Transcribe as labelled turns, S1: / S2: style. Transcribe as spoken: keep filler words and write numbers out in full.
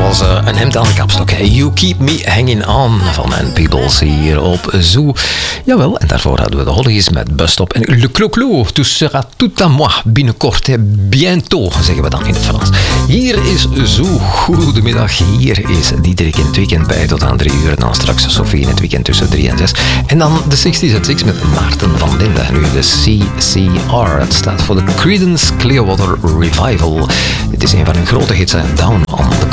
S1: als uh, een hemd aan de kapstok. You Keep Me Hanging On van And Peoples hier op Zoo. Jawel, en daarvoor hadden we de Hollies met Bus Stop. En Le Clo-Clo, tu seras tout à moi, binnenkort, bientôt, zeggen we dan in het Frans. Hier is Zoo, goedemiddag. Hier is Diederik in het weekend bij tot aan drie uur. En dan straks Sophie in het weekend tussen drie en zes. En dan de zestig at zes met Maarten van Linde. Nu de C C R, het staat voor de Creedence Clearwater Revival. Dit is een van hun grote hits, Down on the